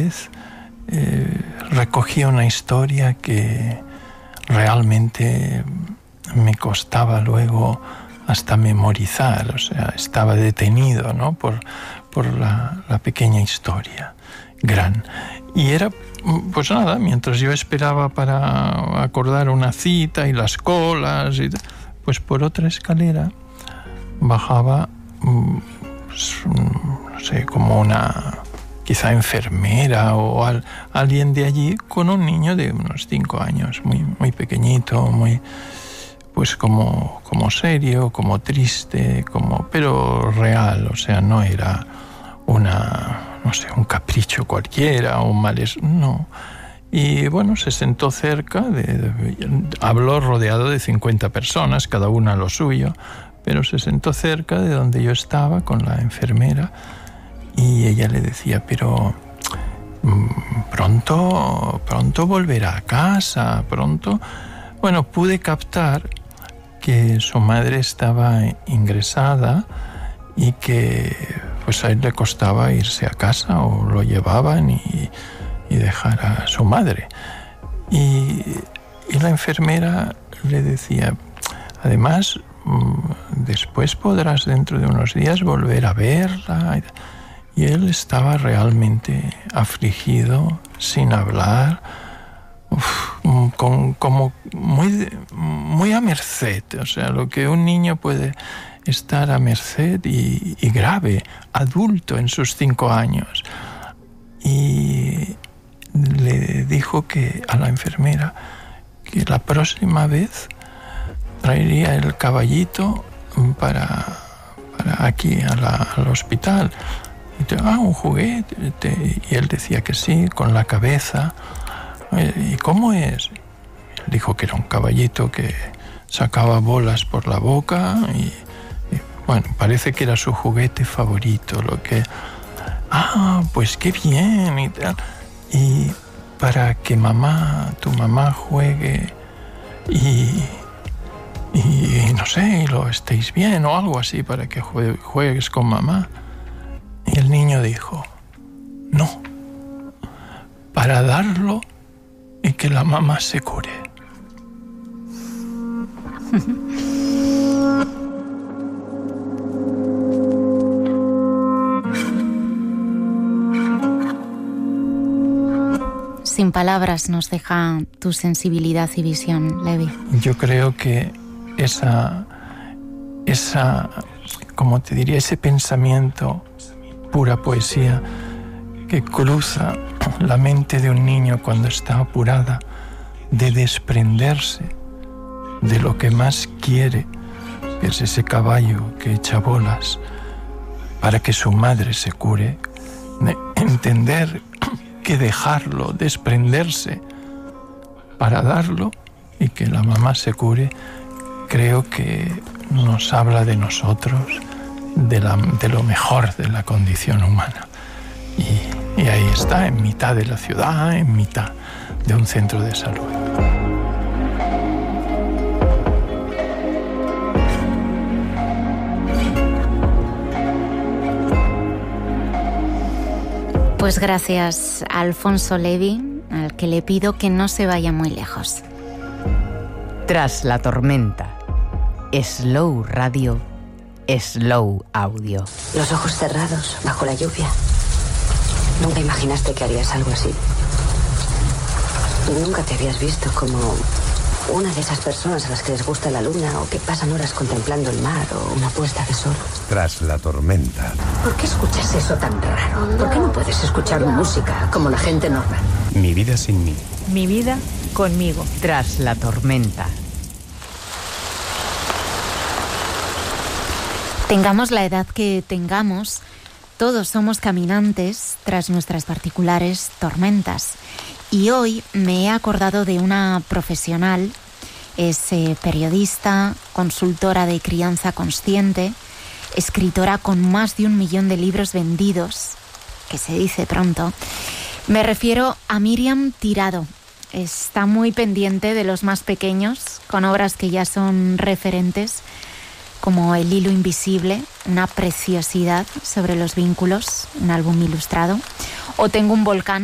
vez recogía una historia que realmente me costaba luego hasta memorizar, o sea, estaba detenido, ¿no?, por la pequeña historia gran. Y era, pues nada, mientras yo esperaba para acordar una cita y las colas, pues por otra escalera bajaba, pues, no sé, como una quizá enfermera o alguien de allí con un niño de unos 5 años, muy pequeñito, muy, pues como serio, como triste, pero real, o sea, no era un capricho cualquiera o un no. Y bueno, se sentó cerca, habló rodeado de 50 personas, cada una a lo suyo, pero se sentó cerca de donde yo estaba con la enfermera y ella le decía, pero pronto volverá a casa, pronto. Bueno, pude captar que su madre estaba ingresada y que pues a él le costaba irse a casa o lo llevaban y dejar a su madre. Y la enfermera le decía, además, después podrás dentro de unos días volver a verla. Y él estaba realmente afligido, sin hablar, como muy a merced, o sea, lo que un niño puede estar a merced y grave, adulto en sus 5 años. Y le dijo a la enfermera que la próxima vez traería el caballito para aquí al hospital. Un juguete. Y él decía que sí, con la cabeza. ¿Y cómo es? Él dijo que era un caballito que sacaba bolas por la boca y bueno, parece que era su juguete favorito, pues qué bien y tal. Y para que tu mamá juegue y no sé, y lo estéis bien o algo así, para que juegues con mamá. Y el niño dijo, no, para darlo y que la mamá se cure. Sin palabras nos deja tu sensibilidad y visión, Levi. Yo creo que esa, como te diría, ese pensamiento, pura poesía, que cruza la mente de un niño cuando está apurada, de desprenderse de lo que más quiere, que es ese caballo que echa bolas, para que su madre se cure, de entender que dejarlo, desprenderse para darlo y que la mamá se cure, creo que nos habla de nosotros, de lo mejor de la condición humana. Y ahí está, en mitad de la ciudad, en mitad de un centro de salud. Pues gracias a Alfonso Levi, al que le pido que no se vaya muy lejos. Tras la tormenta. Slow Radio, Slow Audio. Los ojos cerrados, bajo la lluvia. Nunca imaginaste que harías algo así. Nunca te habías visto como una de esas personas a las que les gusta la luna o que pasan horas contemplando el mar o una puesta de sol. Tras la tormenta. ¿Por qué escuchas eso tan raro? ¿Por qué no puedes escuchar música como la gente normal? Mi vida sin mí. Mi vida conmigo. Tras la tormenta. Tengamos la edad que tengamos, todos somos caminantes tras nuestras particulares tormentas. Y hoy me he acordado de una profesional, es periodista, consultora de crianza consciente, escritora con más de 1 millón de libros vendidos, que se dice pronto. Me refiero a Míriam Tirado. Está muy pendiente de los más pequeños, con obras que ya son referentes, como El hilo invisible, una preciosidad sobre los vínculos, un álbum ilustrado, o Tengo un volcán,